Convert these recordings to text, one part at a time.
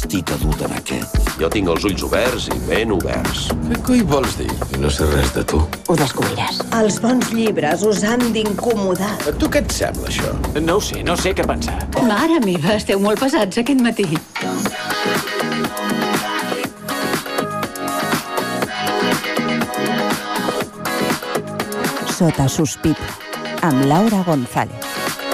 vestit adult en aquest? Jo tinc els ulls oberts i ben oberts. Què coi vols dir? No sé res de tu. Ho descobriràs. Els bons llibres us han d'incomodar. A tu què et sembla, això? No ho sé què pensar. Mare meva, esteu molt pesats aquest matí. Sota sospita, amb Laura González.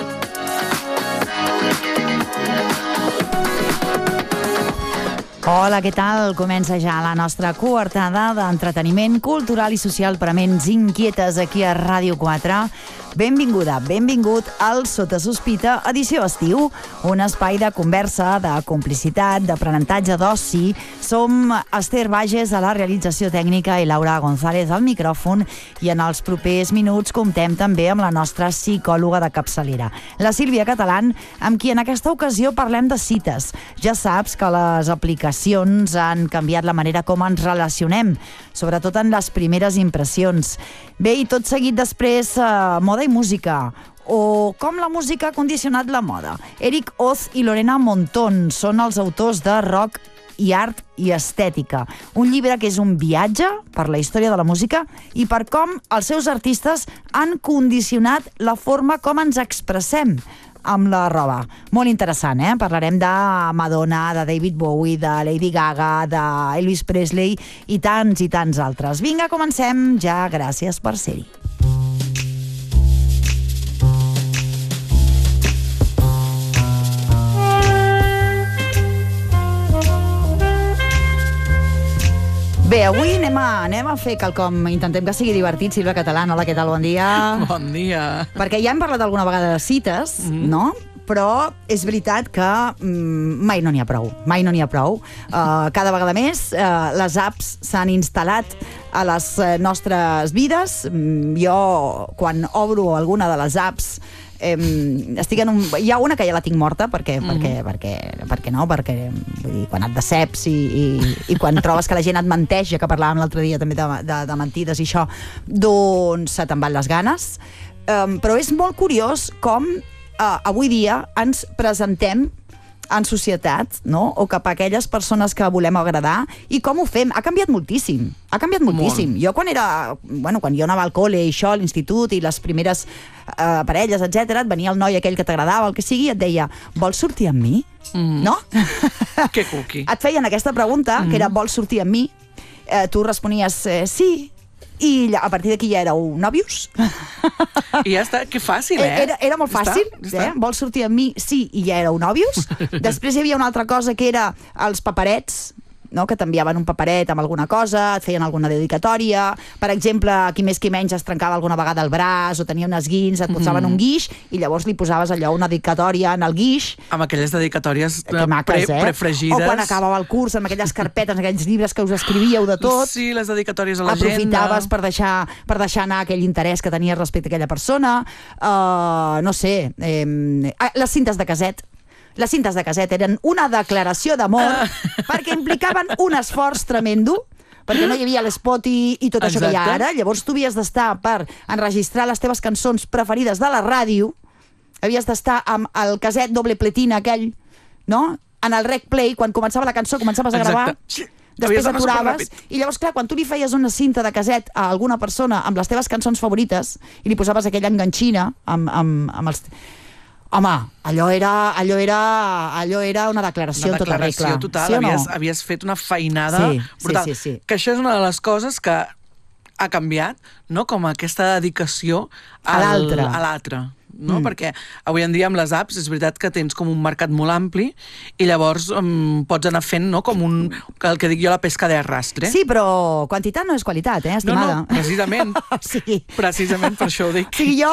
Hola, què tal? Comença ja la nostra coartada d'entreteniment cultural i social per a ments inquietes aquí a Ràdio 4. Benvinguda, benvingut al Sota Sospita, edició estiu, un espai de conversa, de complicitat, d'aprenentatge, d'oci. Som Esther Bages a la realització tècnica i Laura González al micròfon, i en els propers minuts comptem també amb la nostra psicòloga de capçalera, la Sílvia Catalán, amb qui en aquesta ocasió parlem de cites. Ja saps que les aplicacions han canviat la manera com ens relacionem, sobretot en les primeres impressions. Bé, i tot seguit després, moda i música, o com la música ha condicionat la moda. Eric Oz i Lorena Montón són els autors de Rock i Art i Estètica, un llibre que és un viatge per la història de la música i per com els seus artistes han condicionat la forma com ens expressem amb la roba. Molt interessant, eh? Parlarem de Madonna, de David Bowie, de Lady Gaga, de Elvis Presley i tants altres. Vinga, comencem ja. Gràcies per ser-hi. Bé, avui anem a fer quelcom, intentem que sigui divertit. Sílvia Catalán, hola, què tal? Bon dia. Bon dia. Perquè ja hem parlat alguna vegada de cites, no? Però és veritat que mai no n'hi ha prou. Mai no n'hi ha prou. Cada vegada més les apps s'han instal·lat a les nostres vides. Jo, quan obro alguna de les apps, hi ha una que ja la tinc morta perquè vull dir, quan et deceps i quan trobes que la gent et menteix, ja que parlàvem l'altre dia també de mentides i això, doncs se te'n van les ganes. Però és molt curiós com avui dia ens presentem en societat, no? O cap a aquelles persones que volem agradar, i com ho fem. Ha canviat moltíssim. Ha canviat moltíssim. Jo quan jo anava al col·le i això, a l'institut, i les primeres parelles, etc., et venia el noi aquell que t'agradava, el que sigui, i et deia, vols sortir amb mi? No? Que cuqui. Et feien aquesta pregunta, que era, vols sortir amb mi? Tu responies, sí. I a partir d'aquí ja éreu nòvios. I ja està, que fàcil, eh? Era molt fàcil, vols sortir amb mi? Sí, i ja éreu nòvios. Després hi havia una altra cosa que era els paperets, no? Que t'enviaven un paperet amb alguna cosa, et feien alguna dedicatòria. Per exemple, qui més qui menys es trencava alguna vegada el braç o tenia un esguins, et posaven un guix i llavors li posaves allò una dedicatòria en el guix. Amb aquelles dedicatòries O prefregides. quan acabava el curs, amb aquelles carpetes, amb aquells llibres que us escrivíeu de tot. Sí, les dedicatòries a l'agenda. Aprofitaves per deixar anar aquell interès que tenies respecte a aquella persona. No sé, les cintes de caset. Les cintes de caset eren una declaració d'amor perquè implicaven un esforç tremendo, perquè no hi havia l'Spot i tot això que hi ha ara. Llavors tu havies d'estar per enregistrar les teves cançons preferides de la ràdio, havies d'estar amb el caset doble pletina aquell, no? En el rec play, quan començava la cançó, començaves a gravar, després aturaves, i llavors, clar, quan tu li feies una cinta de caset a alguna persona amb les teves cançons favorites i li posaves aquella enganxina amb els... Home, allò era una declaració en tota regla. Una declaració total, sí, havies fet una feinada brutal. Sí. Que això és una de les coses que ha canviat, no? Com aquesta dedicació a l'altre. No? Perquè avui en dia amb les apps és veritat que tens com un mercat molt ampli i llavors pots anar fent, no? Com el que dic jo, la pesca de arrastre. Sí, però quantitat no és qualitat, estimada? No, precisament. Sí. Precisament per això ho dic. Sí, jo...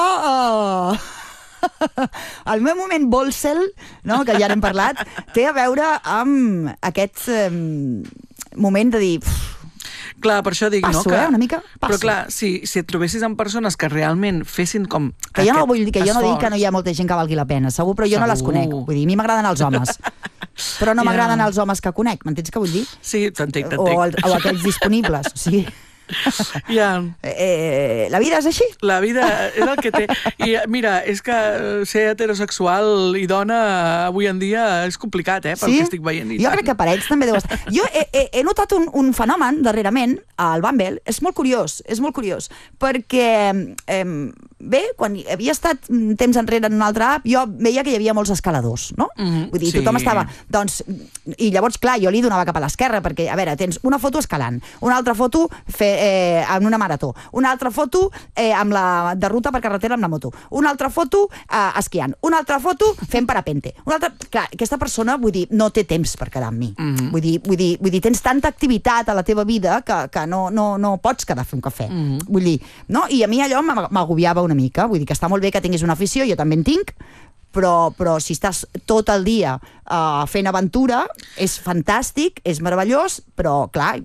El meu moment Bolsel, no, que ja n'hem parlat, té a veure amb aquest moment de dir... Clar, per això dic, passo, no? Una mica passo. Però clar, si et trobessis amb persones que realment fessin com que jo no vull dir, que jo no dic que no hi ha molta gent que valgui la pena, segur, però jo no les conec. Vull dir, a mi m'agraden els homes, però no m'agraden els homes que conec, m'entens què vull dir? Sí, t'entenc. O aquells disponibles, o sigui... Ja. La vida és així. La vida és el que té. I mira, és que ser heterosexual i dona avui en dia és complicat, pel que estic veient. Jo crec que per ells també deu estar. Jo he notat un fenomen darrerament al Bumble, és molt curiós, perquè bé, quan havia estat temps enrere en una altra app, jo veia que hi havia molts escaladors, no? Vull dir, tothom estava... Doncs, i llavors, clar, jo li donava cap a l'esquerra, perquè, a veure, tens una foto escalant, una altra foto en una marató, una altra foto de ruta per carretera amb la moto, una altra foto esquiant, una altra foto fent parapente. Clar, aquesta persona, vull dir, no té temps per quedar amb mi. Vull dir, tens tanta activitat a la teva vida que no pots quedar a fer un cafè. Vull dir, no? I a mi allò m'agobiava una mica. Vull dir que està molt bé que tinguis una afició, jo també en tinc, però si estàs tot el dia fent aventura, és fantàstic, és meravellós, però, clar...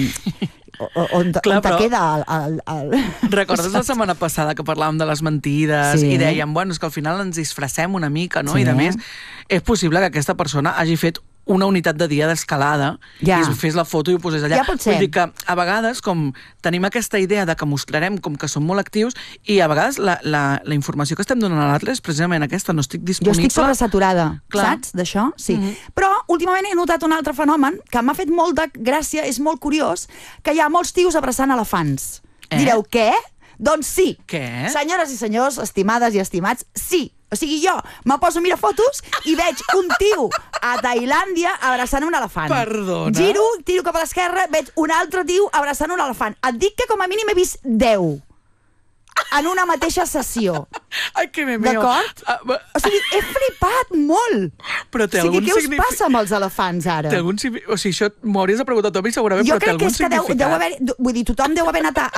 On te queda el... Recordes la setmana passada que parlàvem de les mentides i dèiem, bueno, és que al final ens disfressem una mica, no? I a més, és possible que aquesta persona hagi fet una unitat de dia d'escalada i fes la foto i ho posés allà. Ja pot ser. Vull dir que a vegades com tenim aquesta idea de que mostrarem com que som molt actius i a vegades la informació que estem donant a l'altre és precisament aquesta, no estic disponible. Jo estic sobresaturada, saps, d'això? Sí. Però últimament he notat un altre fenomen que m'ha fet molt de gràcia, és molt curiós, que hi ha molts tios abraçant elefants. Direu, què? Doncs sí. Què? Senyores i senyors, estimades i estimats, sí. O sigui, jo me poso a mirar fotos i veig un tio a Tailàndia abraçant un elefant. Perdona? Giro, tiro cap a l'esquerra, veig un altre tio abraçant un elefant. Et dic que com a mínim he vist 10 en una mateixa sessió. Ai, que me meo. D'acord? O sigui, he flipat molt. Però té algun significat? Què us passa amb els elefants, ara? Té algun significat? O sigui, això m'ho hauries de preguntar a tu, segurament, però té algun significat? Jo crec que deu haver... Vull dir, tothom deu haver anat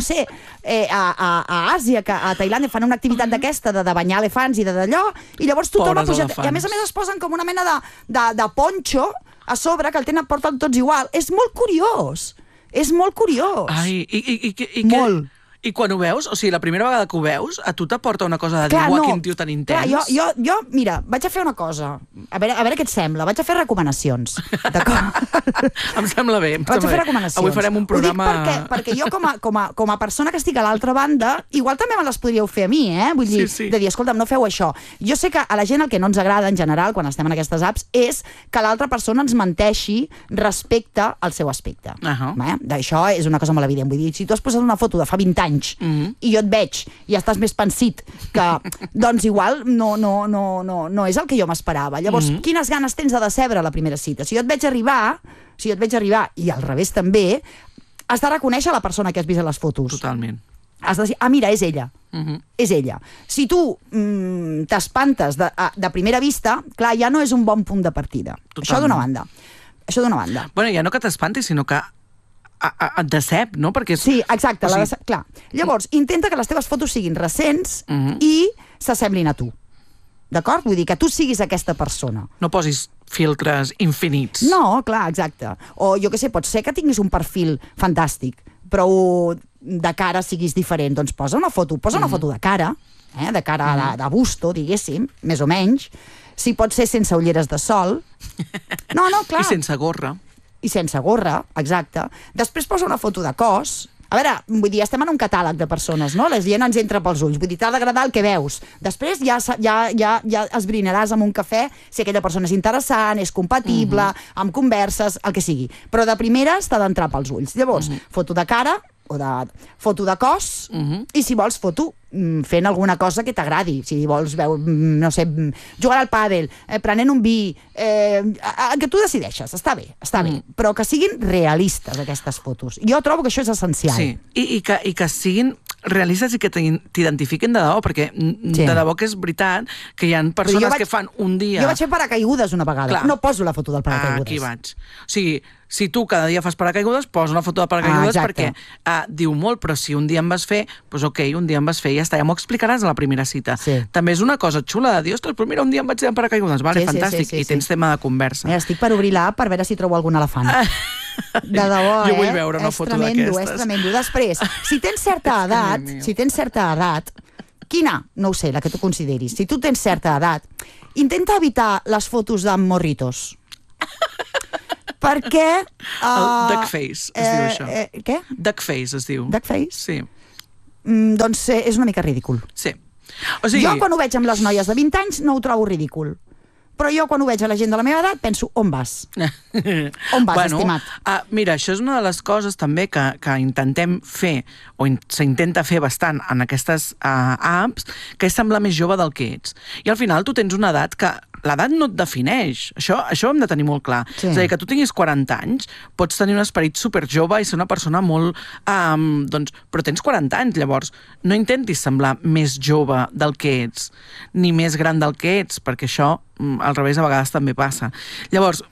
a Àsia, que a Tailàndia fan una activitat d'aquesta, de banyar elefants i d'allò, i llavors tothom ha pujat... I a més es posen com una mena de ponxo a sobre, que el porten tots igual. És molt curiós. És molt curiós. Ai, molt. I quan ho veus, o sigui, la primera vegada que ho veus, a tu t'aporta una cosa de dir, quin tio tan intens. Clar, jo, mira, vaig a fer una cosa. A veure què et sembla. Vaig a fer recomanacions. D'acord? Em sembla bé. Vaig a fer recomanacions. Avui farem un programa... Ho dic perquè jo, com a persona que estic a l'altra banda, igual també me les podríeu fer a mi, Vull dir, de dir, escolta'm, no feu això. Jo sé que a la gent el que no ens agrada, en general, quan estem en aquestes apps, és que l'altra persona ens menteixi respecte al seu aspecte. Això és una cosa molt evident. Vull dir, si tu has posat una foto de fa 20 anys i jo et veig i estàs més pansit que, doncs igual no és el que jo m'esperava. Llavors, quines ganes tens de decebre a la primera cita? Si jo et veig arribar, i al revés també, has de reconèixer la persona que has vist a les fotos. Totalment. Has de dir, mira, és ella. És ella. Si tu t'espantes de primera vista, clar, ja no és un bon punt de partida. Això d'una banda. Bueno, ja no que t'espantis, sinó que et decep, no? Perquè sí, exacte, clar. Llavors, intenta que les teves fotos siguin recents i s'assemblin a tu. D'acord? Vull dir, que tu siguis aquesta persona. No posis filtres infinits. No, clar, exacte. O jo què sé, pot ser que tinguis un perfil fantàstic, però de cara siguis diferent. Doncs posa una foto de cara, de busto, diguéssim, més o menys. Si pot ser sense ulleres de sol. No, clar. I sense gorra. I sense gorra, exacte. Després posa una foto de cos. A veure, vull dir, estem en un catàleg de persones, no? La gent ens entra pels ulls. Vull dir, t'ha d'agradar el que veus. Després ja esbrinaràs amb un cafè si aquella persona és interessant, és compatible, amb converses, el que sigui. Però de primeres t'ha d'entrar pels ulls. Llavors, foto de cara o foto de cos i si vols foto fent alguna cosa que t'agradi. Si vols, no sé, jugar al pàdel, prenent un vi, que tu decideixes, està bé, però que siguin realistes aquestes fotos. Jo trobo que això és essencial. Sí, i que siguin realistes i que t'identifiquin de debò, perquè de debò que és veritat que hi ha persones que fan un dia... Jo vaig fer paracaigudes una vegada. Clar. No poso la foto del paracaigudes. Aquí vaig. O sigui, si tu cada dia fas paracaigudes, posa una foto de paracaigudes perquè diu molt, però si un dia em vas fer, doncs ok, un dia em vas fer i ja està, ja m'ho explicaràs a la primera cita. Sí. També és una cosa xula de dir, ostres, però mira, un dia em vaig fer en paracaigudes, vale, fantàstic, i tens tema de conversa. Mira, estic per obrir l'app per veure si trobo algun elefant. De debò, jo vull veure una foto d'aquestes. És tremendo. Després, si tens certa edat, quina? No ho sé, la que tu consideris. Si tu tens certa edat, intenta evitar les fotos amb morritos. Perquè... El duckface es diu això. Què? Duckface es diu. Duckface? Sí. Doncs és una mica ridícul. Sí. O sigui... Jo, quan ho veig amb les noies de 20 anys, no ho trobo ridícul. Però jo, quan ho veig a la gent de la meva edat, penso, on vas? On vas, estimat? Mira, això és una de les coses també que intentem fer, o s'intenta fer bastant en aquestes apps, que és semblar més jove del que ets. I al final tu tens una edat que l'edat no et defineix. Això ho hem de tenir molt clar. Sí. És a dir, que tu tinguis 40 anys, pots tenir un esperit superjove i ser una persona molt... però tens 40 anys, llavors no intentis semblar més jove del que ets, ni més gran del que ets, perquè això, al revés, a vegades també passa. Llavors,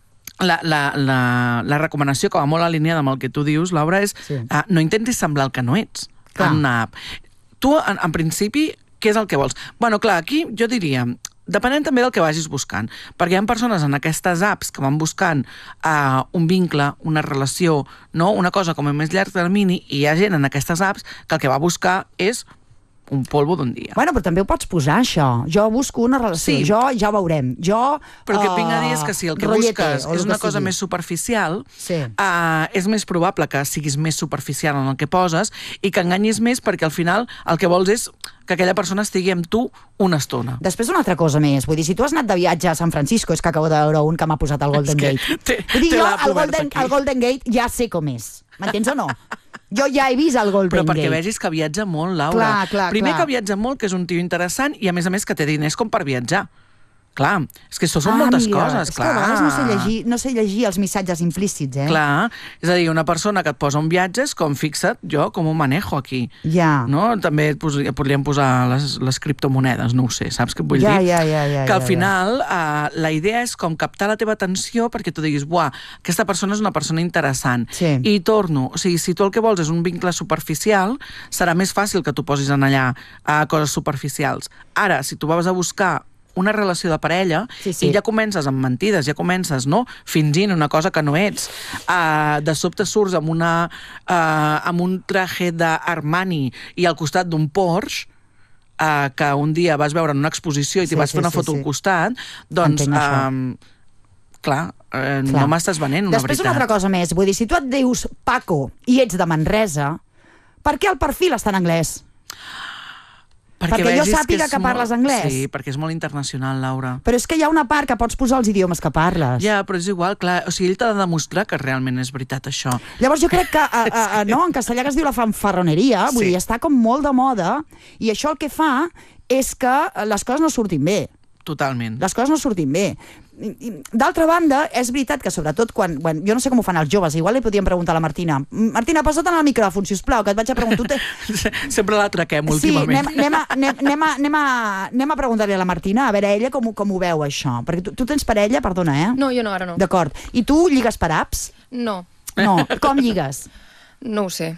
la recomanació que va molt alineada amb el que tu dius, Laura, és no intentis semblar el que no ets en una app. Tu, en principi, què és el que vols? Bueno, clar, aquí jo diria... Depenent també del que vagis buscant, perquè hi ha persones en aquestes apps que van buscant un vincle, una relació, no? Una cosa com a més llarg termini, i hi ha gent en aquestes apps que el que va buscar és un polvo d'un dia. Bueno, però també ho pots posar, això. Jo busco una relació, sí. Jo ja ho veurem. Però el que vinc a dir és que si el que busques és una cosa més superficial, és més probable que siguis més superficial en el que poses i que enganyis més, perquè al final el que vols és que aquella persona estigui amb tu una estona. Després una altra cosa més. Vull dir, si tu has anat de viatge a San Francisco, és que acabo de veure un que m'ha posat el Golden Gate. Vull dir, jo el Golden Gate ja sé com és. M'entens o no? Jo ja he vist el Golden Gate. Però perquè vegis que viatja molt, Laura. Primer que viatja molt, que és un tio interessant, i a més que té diners com per viatjar. Clar, és que això són moltes coses, és clar. Que a vegades no sé llegir els missatges implícits, Clar, és a dir, una persona que et posa un viatge és com, fixa't, jo com ho manejo aquí. Ja. No? També podríem posar les criptomonedes, no ho sé, saps què et vull dir? Que al final la idea és com captar la teva atenció perquè tu diguis, buah, aquesta persona és una persona interessant. Sí. I torno, o sigui, si tu el que vols és un vincle superficial, serà més fàcil que tu posis en allà coses superficials. Ara, si tu vas a buscar una relació de parella, i ja comences amb mentides, ja comences, no?, fingint una cosa que no ets. De sobte surts amb un traje d'Armani i al costat d'un Porsche, que un dia vas veure en una exposició i t'hi vas fer una foto al costat, doncs, clar, no m'estàs venent una veritat. Després una altra cosa més, vull dir, si tu et dius Paco i ets de Manresa, per què el perfil està en anglès? Perquè jo sàpiga que parles anglès. Sí, perquè és molt internacional, Laura. Però és que hi ha una part que pots posar els idiomes que parles. Ja, però és igual, clar. O sigui, ell t'ha de demostrar que realment és veritat això. Llavors jo crec que en castellà que es diu la fanfarroneria, vull dir, està com molt de moda, i això el que fa és que les coses no surtin bé. Totalment. Les coses no surtin bé. D'altra banda, és veritat que sobretot quan... Jo no sé com ho fan els joves, igual li podíem preguntar a la Martina. Martina, passa't en el micròfon, sisplau, que et vaig a preguntar... Sempre la traquem últimament. Sí, anem a preguntar-li a la Martina, a veure ella com ho veu, això. Perquè tu tens parella, perdona, No, jo no, ara no. D'acord. I tu lligues per apps? No. No. Com lligues? No ho sé.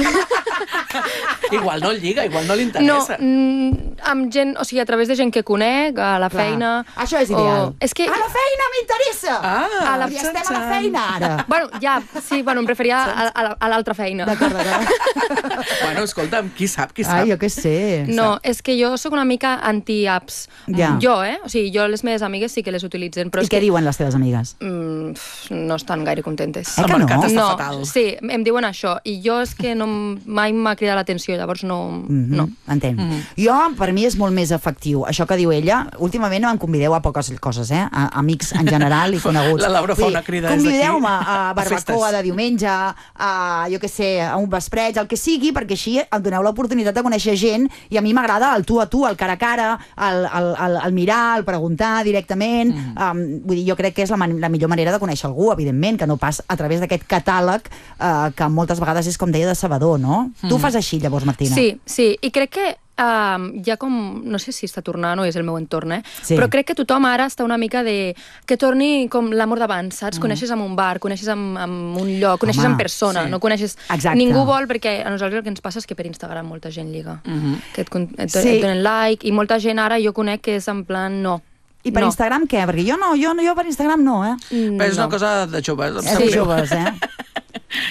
Igual no lliga, igual no li interessa. No, amb gent, o sigui, a través de gent que conec, a la feina... Això és ideal. És que... A la feina m'interessa! I estem a la feina, ara. Bueno, ja, sí, em preferia a l'altra feina. D'acord. Bueno, escolta'm, qui sap? Ai, jo què sé. No, és que jo sóc una mica anti-apps. Jo, O sigui, jo les meves amigues sí que les utilitzen. I què diuen les teves amigues? No estan gaire contentes. Que no? El mercat està fatal. Sí, em diuen això. I jo és que mai m'ha cridat l'atenció, llavors no. Entenc. Jo, per mi, és molt més efectiu. Això que diu ella, últimament no em convideu a poques coses, a amics en general i coneguts. La Laura fa una crida des d'aquí. Convideu-me a barbacoa de diumenge, jo què sé, a un vespreig, el que sigui, perquè així em doneu l'oportunitat de conèixer gent, i a mi m'agrada el tu a tu, el cara a cara, el mirar, el preguntar directament. Vull dir, jo crec que és la millor manera de conèixer algú, evidentment, que no pas a través d'aquest catàleg que moltes vegades és, com deia, decebedor, no? Tu fas així, llavors, Martina. Sí, i crec que ja com, no sé si està tornant o és el meu entorn, Sí. Però crec que tothom ara està una mica de... que torni com l'amor d'abans, saps? Coneixes en un bar, coneixes en un lloc, coneixes en persona, no coneixes... Exacte. Ningú vol, perquè a nosaltres el que ens passa és que per Instagram molta gent lliga. Que et donen like, i molta gent ara jo conec que és en plan no. I per Instagram què? Perquè jo per Instagram no, Però és una cosa de joves. És de joves,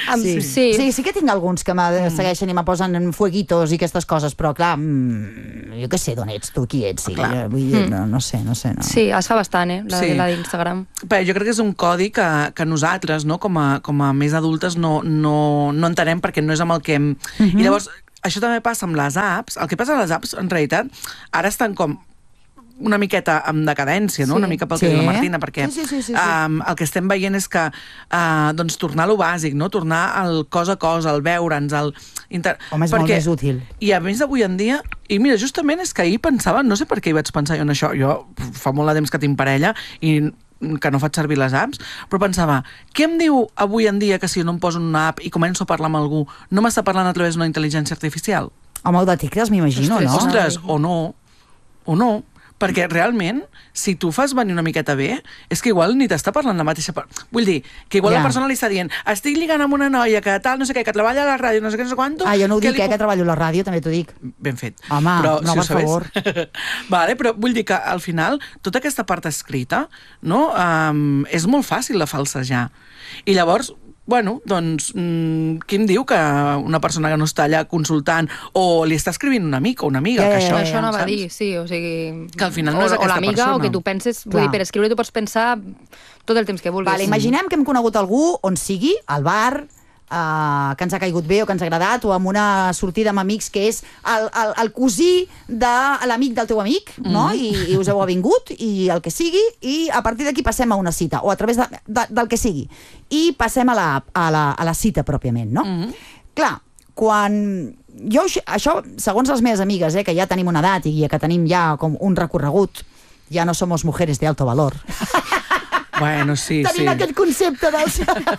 Sí que tinc alguns que me segueixen i me posen fueguitos i aquestes coses, però clar, jo què sé d'on ets tu, qui ets, sí. Vull dir, no sé. Sí, es fa bastant, la d'Instagram. Però jo crec que és un codi que nosaltres, no, com a més adultes, no entenem perquè no és amb el que hem... I llavors, això també passa amb les apps. El que passa amb les apps, en realitat, ara estan com una miqueta amb decadència, no? Una mica pel que diu la Martina, perquè el que estem veient és que doncs tornar a lo bàsic, no? Tornar al cos a cos, al veure'ns, al... Home, és molt més útil. I a més avui en dia, i mira, justament és que ahir pensava, no sé per què hi vaig pensar jo en això, jo fa molt de temps que tinc parella i que no faig servir les apps, però pensava, què em diu avui en dia que si no em poso una app i començo a parlar amb algú, no m'està parlant a través d'una intel·ligència artificial? Home, ho detectes, m'imagino, no? Ostres, o no, perquè realment, si tu fas venir una miqueta bé, és que igual ni t'està parlant la mateixa... Vull dir, que igual la persona li està dient estic lligant amb una noia que tal, no sé què, que treballa a la ràdio, no sé què, no sé quanto... Jo no ho dic, que treballo a la ràdio, també t'ho dic. Ben fet. Home, però, no, per favor. Vale, però vull dir que al final, tota aquesta part escrita, no, és molt fàcil de falsejar. I llavors, bueno, doncs, qui em diu que una persona que no està allà consultant o li està escrivint un amic o una amiga, que això no va dir, sí, o sigui... Que al final no és aquesta l'amiga, persona. O que tu penses, vull dir, per escriure tu pots pensar tot el temps que vulguis. Vale, imaginem que hem conegut algú on sigui, al bar, que ens ha caigut bé o que ens ha agradat, o amb una sortida amb amics que és el cosí de l'amic del teu amic, no? I us heu avingut, i el que sigui, i a partir d'aquí passem a una cita, o a través del que sigui, i passem a la cita pròpiament, no? Clar, quan... Jo, això, segons les meves amigues, que ja tenim una edat i que tenim ja com un recorregut, ja no somos mujeres de alto valor. Bueno, sí, tenim aquell concepte dels...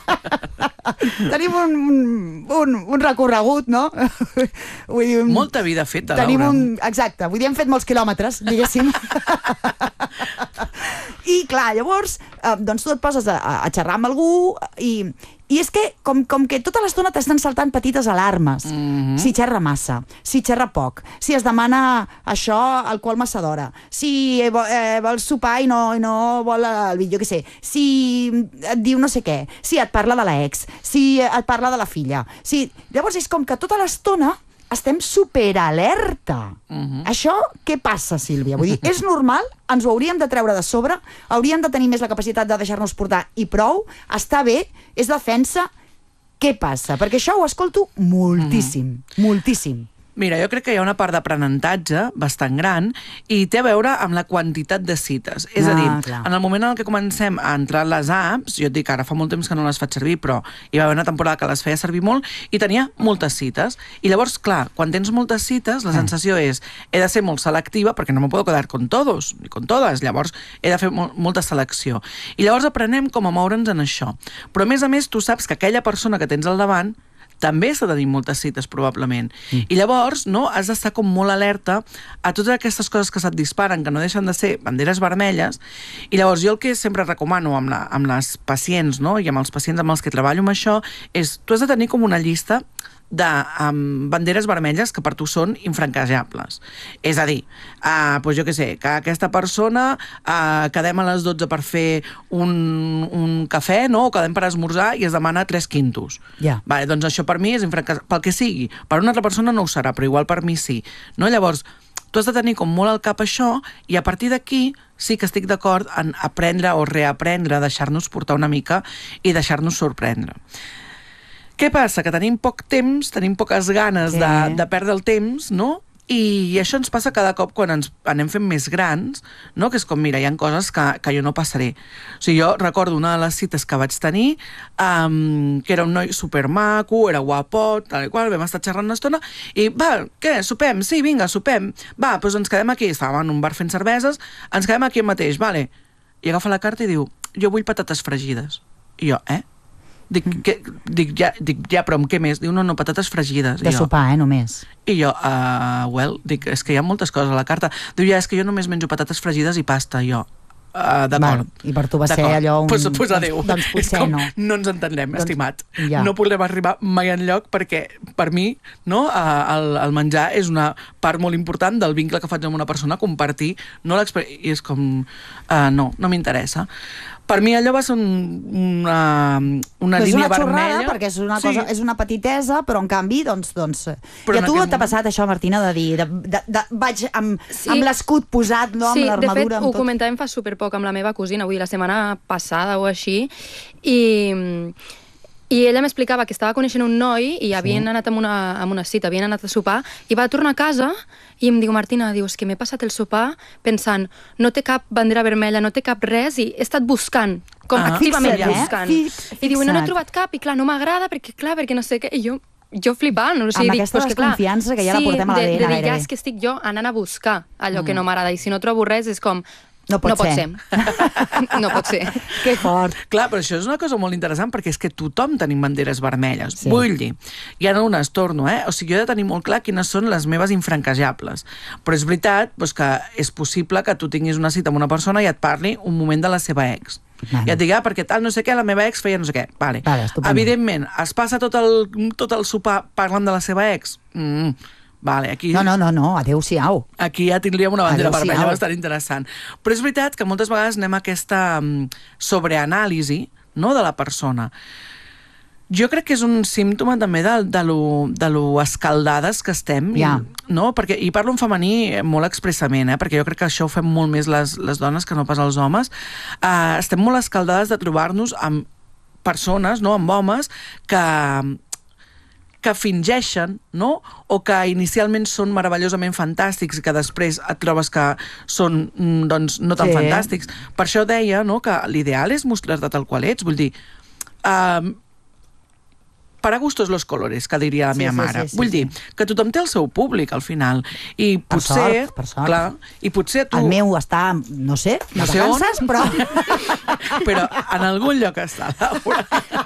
tenim un recorregut, no? Vull dir, molta vida feta, tenim Laura. Exacte, vull dir, hem fet molts quilòmetres, diguéssim. I clar, llavors, doncs tu et poses a xerrar amb algú i és que com que tota l'estona t'estan saltant petites alarmes. Si xerra massa, si xerra poc, si es demana això alcohol massa d'hora, si vol sopar i no vol el vi, jo què sé, si et diu no sé què, si et parla de l'ex, si et parla de la filla. Llavors és com que tota l'estona estem superalerta. Això què passa, Sílvia? Vull dir, és normal? Ens ho hauríem de treure de sobre? Hauríem de tenir més la capacitat de deixar-nos portar i prou? Està bé? És defensa? Què passa? Perquè això ho escolto moltíssim, moltíssim. Mira, jo crec que hi ha una part d'aprenentatge bastant gran i té a veure amb la quantitat de cites. És a dir, en el moment en què comencem a entrar en les apps, jo et dic, ara fa molt temps que no les faig servir, però hi va haver una temporada que les feia servir molt i tenia moltes cites. I llavors, clar, quan tens moltes cites, la sensació és he de ser molt selectiva perquè no me puedo quedar con todos, ni con todas. Llavors, he de fer molta selecció. I llavors aprenem com a moure'ns en això. Però, a més, tu saps que aquella persona que tens al davant també s'ha de tenir moltes cites, probablement. I llavors, no, has d'estar com molt alerta a totes aquestes coses que se't disparen, que no deixen de ser banderes vermelles, i llavors jo el que sempre recomano amb les pacients, no, i amb els pacients amb els que treballo amb això, és tu has de tenir com una llista de banderes vermelles que per tu són infranquejables. És a dir, doncs jo què sé, que aquesta persona quedem a les 12 per fer un cafè, no? O quedem per esmorzar i es demana 3 quintos. Vale, doncs això per mi és infranquejable, pel que sigui. Per una altra persona no ho serà, però igual per mi sí. No? Llavors, tu has de tenir com molt al cap això i a partir d'aquí sí que estic d'acord en aprendre o reaprendre, deixar-nos portar una mica i deixar-nos sorprendre. Què passa? Que tenim poc temps, tenim poques ganes de perdre el temps, no? I això ens passa cada cop quan ens anem fent més grans, no? Que és com, mira, hi ha coses que jo no passaré. O sigui, jo recordo una de les cites que vaig tenir, que era un noi supermaco, era guapot, tal i qual, vam estar xerrant una estona, i va, què, sopem? Sí, vinga, sopem. Va, doncs ens quedem aquí, estàvem en un bar fent cerveses, ens quedem aquí mateix, vale. I agafa la carta i diu, jo vull patates fregides. I jo, Dic, però amb què més? Diu, no, patates fregides. De sopar, només. I jo, dic, és que hi ha moltes coses a la carta. Diu, és que jo només menjo patates fregides i pasta. I jo, d'acord. I per tu va ser allò un... Pues adéu. Doncs potser no. No ens entendrem, estimat. No podrem arribar mai enlloc perquè, per mi, no, el menjar és una part molt important del vincle que faig amb una persona, compartir, no l'experiència. I és com, no m'interessa. Per mi allò va ser una línia vermella. Perquè és una petitesa, però en canvi, doncs... I a tu t'ha passat això, Martina, de dir... Vaig amb l'escut posat, no? Amb l'armadura... Sí, de fet, ho comentàvem fa superpoc amb la meva cosina, avui la setmana passada o així, i ella m'explicava que estava coneixent un noi i havien anat amb una cita, havien anat a sopar, i va tornar a casa i em diu, Martina, és que m'he passat el sopar pensant, no té cap bandera vermella, no té cap res, i he estat buscant, com activament buscant. I diu, no n'he trobat cap, i clar, no m'agrada, perquè no sé què, i jo flipant. Amb aquesta desconfiança que ja la portem a l'ADN. De dir, ja és que estic jo anant a buscar allò que no m'agrada, i si no trobo res és com... No pot ser. No pot ser. Que fort. Clar, però això és una cosa molt interessant perquè és que tothom tenim banderes vermelles. Sí. Vull dir, ja no unes torno, O sigui, jo he de tenir molt clar quines són les meves infranquejables. Però és veritat que és possible que tu tinguis una cita amb una persona i et parli un moment de la seva ex. I et digui, perquè tal, no sé què, la meva ex feia no sé què. Vale, evidentment, es passa tot el sopar parlant de la seva ex? Vale, aquí... No, adéu-siau. Aquí ja tindríem una bandera vermella bastant interessant. Però és veritat que moltes vegades anem a aquesta sobreanàlisi, no?, de la persona. Jo crec que és un símptoma també de lo escaldades que estem, no? Perquè, i parlo en femení molt expressament, perquè jo crec que això ho fem molt més les dones que no pas els homes. Estem molt escaldades de trobar-nos amb persones, no?, amb homes que fingeixen, no?, o que inicialment són meravellosament fantàstics i que després et trobes que són, doncs, no tan fantàstics. Per això deia, no?, que l'ideal és mostrar-te tal qual ets. Vull dir, para gustos los colores, que diria la meva mare. Vull dir, que tothom té el seu públic, al final. I potser... Per sort. Clar, i potser tu... El meu està, no sé, no sé vacances, però... Però en algun lloc està, Laura.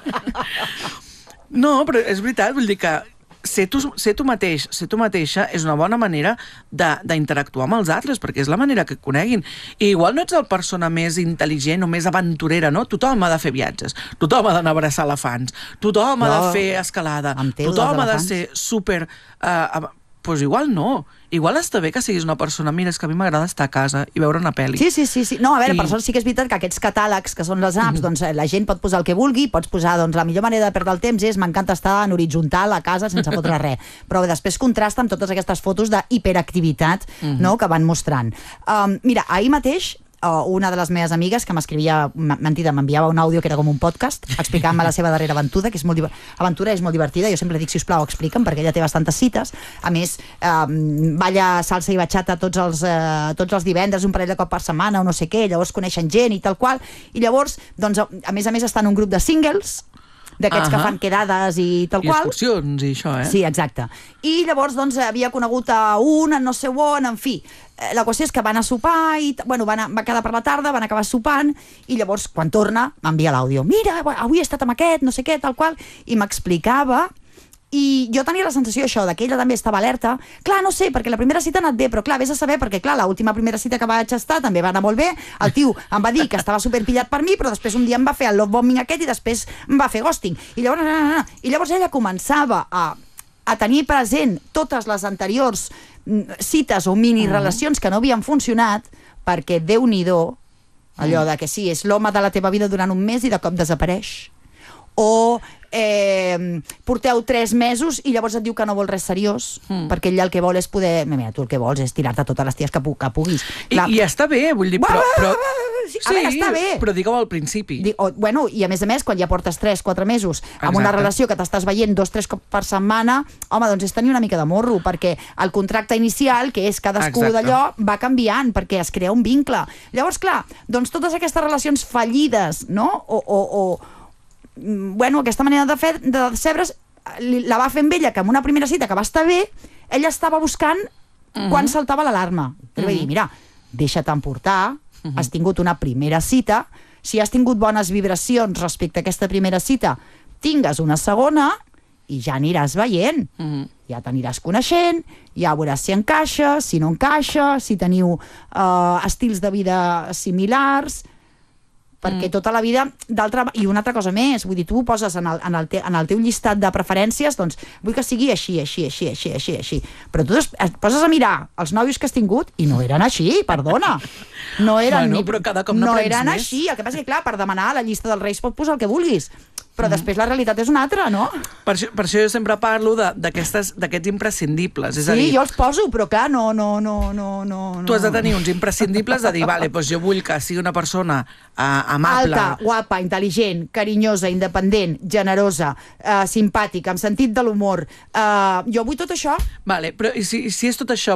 No, però és veritat, vull dir que ser tu mateix, ser tu mateixa és una bona manera d'interactuar amb els altres, perquè és la manera que et coneguin. I igual no ets la persona més intel·ligent o més aventurera, no? Tothom ha de fer viatges, tothom ha d'anar a abraçar elefants, tothom ha de fer escalada, tothom ha de ser super... Doncs igual no. Igual està bé que siguis una persona, mira, és que a mi m'agrada estar a casa i veure una pel·li. Sí. No, a veure, per sort sí que és veritat que aquests catàlegs, que són les apps, doncs la gent pot posar el que vulgui, pots posar, doncs, la millor manera de perdre el temps és m'encanta estar en horitzontal a casa sense fotre res. Però després contrasta amb totes aquestes fotos d'hiperactivitat, no?, que van mostrant. Mira, ahir mateix una de les meves amigues que m'escrivia, m'enviava un àudio que era com un podcast explicant-me la seva darrera aventura, que és molt divertida. Jo sempre dic, sisplau, explica'm, perquè ella té bastantes cites. A més, balla salsa i bachata tots els divendres, un parell de cop per setmana o no sé què, llavors coneixen gent i tal qual, i llavors, doncs, a més està en un grup de singles d'aquests que fan quedades i tal qual. I excursions i això, Sí, exacte. I llavors, doncs, havia conegut a un, no sé on, en fi. La qüestió és que van a sopar i, va quedar per la tarda, van acabar sopant, i llavors, quan torna, m'envia l'àudio. Mira, avui he estat amb aquest, no sé què, tal qual, i m'explicava. I jo tenia la sensació això, que ella també estava alerta. Clar, no sé, perquè la primera cita ha anat bé, però clar, vés a saber, perquè clar, l'última primera cita que vaig estar també va anar molt bé. El tio em va dir que estava superpillat per mi, però després un dia em va fer el love bombing aquest i després em va fer ghosting. I llavors ella començava a tenir present totes les anteriors cites o mini relacions que no havien funcionat, perquè Déu-n'hi-do, allò de que sí, és l'home de la teva vida durant un mes i de cop desapareix. O porteu 3 mesos i llavors et diu que no vol res seriós, perquè ell el que vol és poder... Mira, tu el que vols és tirar-te totes les ties que puguis. I està bé, vull dir, però... Sí, a veure, està bé. Però digue-ho al principi. Bueno, i a més, quan ja portes 3-4 mesos amb una relació que t'estàs veient 2-3 cops per setmana, home, doncs és tenir una mica de morro, perquè el contracte inicial, que és cadascú d'allò, va canviant, perquè es crea un vincle. Llavors, clar, doncs totes aquestes relacions fallides, no? Bueno, aquesta manera de decebre's la va fer amb ella, que en una primera cita que va estar bé, ella estava buscant quan saltava l'alarma. Però vaig dir, mira, deixa't emportar, has tingut una primera cita, si has tingut bones vibracions respecte a aquesta primera cita, tingues una segona i ja aniràs veient. Ja t'aniràs coneixent, ja veuràs si encaixa, si no encaixa, si teniu estils de vida similars... perquè tota la vida i una altra cosa més, vull dir, tu ho poses en el teu llistat de preferències, doncs vull que sigui així, però tu et poses a mirar els nòvios que has tingut i no eren així, perdona, no eren però cada cop no eren més. així, el que passa és que clar, per demanar a la llista dels Reis pot posar el que vulguis, però després la realitat és una altra, no? Per això jo sempre parlo d'aquests imprescindibles. És a dir, jo els poso, però clar, no. Tu has de tenir uns imprescindibles de dir, vale, doncs jo vull que sigui una persona amable. Alta, guapa, intel·ligent, carinyosa, independent, generosa, simpàtica, amb sentit de l'humor. Jo vull tot això. Vale, però si és tot això,